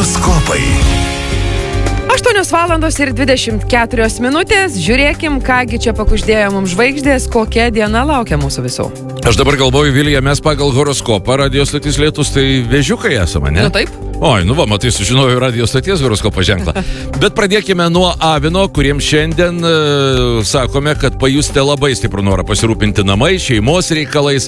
Horoskopai. 8:24 Žiūrėkim, kągi čia pakuždėjo mums žvaigždės, kokia diena laukia mūsų visų. Aš dabar galvoju, Vilija, mes pagal horoskopą Radio stotis Lietus, tai vėžiukai esame, ne? Nu taip. Oi, nu va, matai, sužinojau Radio stoties horoskopo ženklą. Bet pradėkime nuo avino, kuriems šiandien sakome, kad pajusite labai stiprų norą pasirūpinti namai, šeimos reikalais.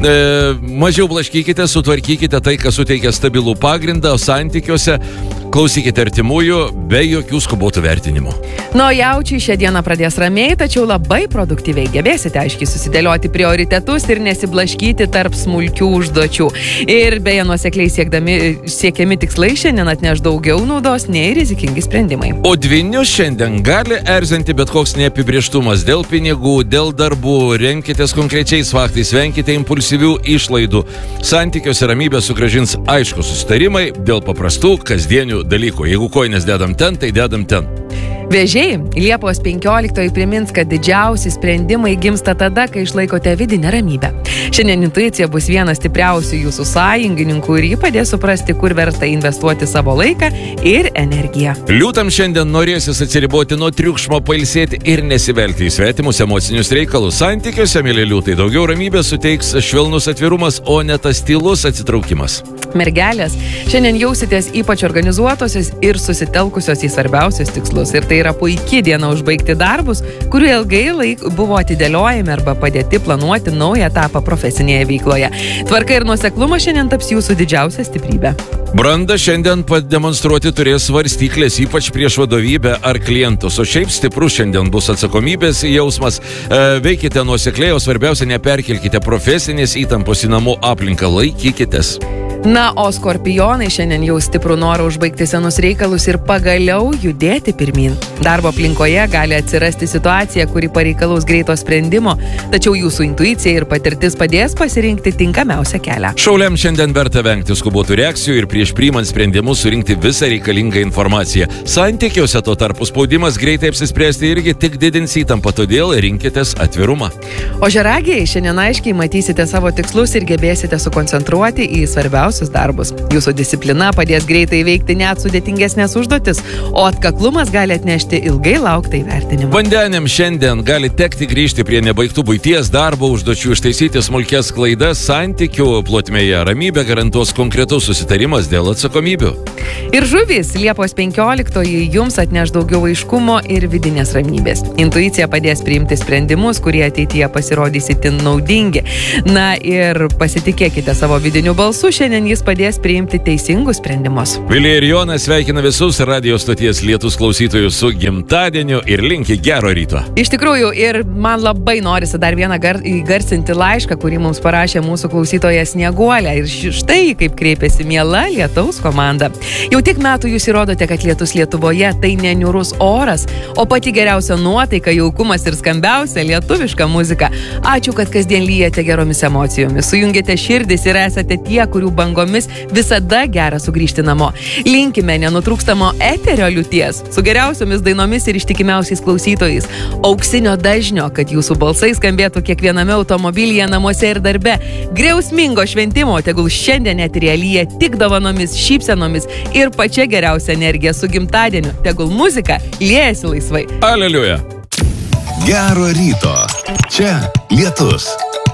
Mažiau blaškykite, sutvarkykite tai, kas suteikia stabilų pagrindą santykiuose. Klausykite artimųjų be jokių skubotų vertinimų. Nu, jaučiai šią dieną pradės ramiai, tačiau labai produktyviai gebėsite aiškiai susidėlioti prioritetus ir nesiblaškyti tarp smulkių užduočių. Ir beje, nuosekliai siekiami tikslai šiandien atneš daugiau naudos nei rizikingi sprendimai. O dvynius šiandien gali erzinti bet koks neapibrieštumas dėl pinigų, dėl darbų. Renkitės konkrečiais faktais, venkite impulsyvių išlaidų. Santykiuose ramybę sugrąžins aiškus susitarimai dėl paprastų kasdienių dalykų. Jeigu koinės dedam ten, tai dedam ten. Vėžiai, Liepos 15 primins, kad didžiausi sprendimai gimsta tada, kai išlaikote vidinę ramybę. Šiandien intuicija bus vienas stipriausių jūsų sąjungininkų ir jį padės suprasti, kur verta investuoti savo laiką ir energiją. Liūtam šiandien norėsis atsiriboti nuo triukšmo, pailsėti ir nesivelti į svetimus emocinius reikalus. Santykiuose, mėly liūtai, daugiau ramybės suteiks švelnus atvirumas, o ne tas tylus atsitraukimas. Mergelės, šiandien jausitės ypač organizuotosios ir susitelkusios į svarbiausius tikslus. Ir tai yra puikia diena užbaigti darbus, kurių ilgai buvo atidėliojami arba padėti planuoti naują etapą profesinėje veikloje. Tvarka ir nuoseklumas šiandien taps jūsų didžiausia stiprybė. Brandą šiandien pademonstruoti turės svarstyklės, ypač prieš vadovybę ar klientus. O šiaip stiprus šiandien bus atsakomybės jausmas. Veikite nuosekliai, o svarbiausia, neperkelkite profesinės įtampos į namų aplinką. Laikykitės. Na, o skorpionai šiandien jau stiprų norą užbaigti senus reikalus ir pagaliau judėti pirmin. Darbo aplinkoje gali atsirasti situacija, kuri pareikalaus greito sprendimo, tačiau jūsų intuicija ir patirtis padės pasirinkti tinkamiausią kelią. Šauliam šiandien verta vengti skubotų reakcijų ir prieš priimant sprendimus surinkti visą reikalingą informaciją. Santykiuose tuo tarpu spaudimas greitai apsispręsti irgi tik didins įtampą, todėl rinkitės atvirumą. O žeragiai, šiandien aiškiai matysite savo tikslus ir gebėsite sukoncentruoti į svarbiausius darbus. Jūsų disciplina padės greitai įveikti net sudėtingesnės užduotis, o atkaklumas gali atnešti ilgai lauktą įvertinimą. Vandeniam šiandien gali tekti grįžti prie nebaigtų buities darbo užduočių, ištaisyti smulkės klaidas, santykių plotmėje. Ramybę garantuos konkretus susitarimas dėl atsakomybių. Ir žuvys, Liepos 15 jums atneš daugiau aiškumo ir vidinės ramybės. Intuicija padės priimti sprendimus, kurie ateityje pasirodys itin naudingi. Na ir pasitikėkite savo vidiniu balsu, šiandien jis padės priimti teisingus sprendimus. Vilija ir Jonas sveikina visus Radio stoties Lietus klausytojus su gimtadieniu ir linki gero ryto. Iš tikrųjų, ir man labai norisi dar vieną įgarsinti laišką, kurį mums parašė mūsų klausytoja Snieguolė. Ir štai kaip kreipėsi miela Lietaus komanda. Jau tiek metų jūs įrodote, kad lietus Lietuvoje tai ne niūrus oras, o pati geriausia nuotaika, jaukumas ir skambiausia lietuviška muzika. Ačiū, kad kasdien lyjate geromis emocijomis, sujungėte širdis ir esate tie, kurių bangomis visada gera sugrįžti namo. Linkime nenutrūkstamo eterio liūties, su geriausiomis dainomis ir ištikimiausiais klausytojais. Auksinio dažnio, kad jūsų balsai skambėtų kiekviename automobilyje, namuose ir darbe. Griausmingo šventimo, tegul šiandien eteryje lyja tik dovanomis, šypsenomis ir pačia geriausia energija su gimtadieniu. Tegul muzika liejasi laisvai. Aleliuja. Gero ryto. Čia Lietus.